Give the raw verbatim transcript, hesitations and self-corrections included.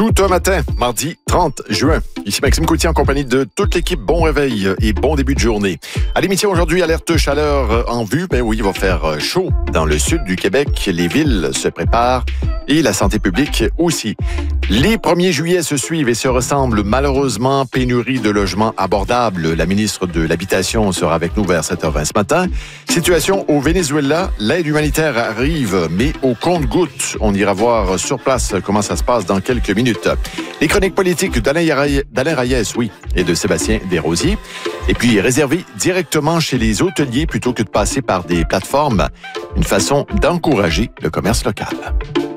Tout un matin, mardi trente juin. Ici Maxime Coutier en compagnie de toute l'équipe. Bon réveil et bon début de journée. À l'émission aujourd'hui, alerte chaleur en vue. Ben oui, il va faire chaud dans le sud du Québec. Les villes se préparent et la santé publique aussi. Les premiers juillet se suivent et se ressemblent malheureusement. Pénurie de logements abordables. La ministre de l'Habitation sera avec nous vers sept heures vingt ce matin. Situation au Venezuela. L'aide humanitaire arrive, mais au compte-gouttes. On ira voir sur place comment ça se passe dans quelques minutes. Les chroniques politiques d'Alain Reyes, oui, et de Sébastien Desrosiers. Et puis réservé directement chez les hôteliers plutôt que de passer par des plateformes. Une façon d'encourager le commerce local.